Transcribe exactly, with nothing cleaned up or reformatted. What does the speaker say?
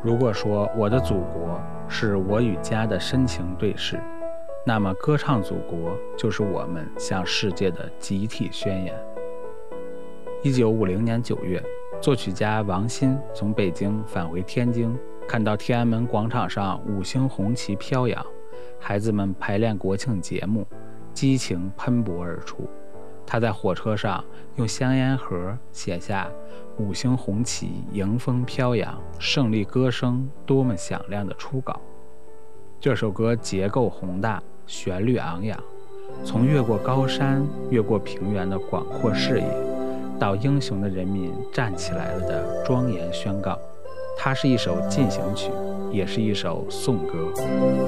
如果说我的祖国是我与家的深情对视，那么歌唱祖国就是我们向世界的集体宣言。一九五零年九月，作曲家王鑫从北京返回天津，看到天安门广场上五星红旗飘扬，孩子们排练国庆节目，激情喷薄而出。他在火车上用香烟盒写下五星红旗迎风飘扬，胜利歌声多么响亮的初稿。这首歌结构宏大，旋律昂扬，从越过高山越过平原的广阔视野，到英雄的人民站起来了的庄严宣告。它是一首进行曲，也是一首颂歌。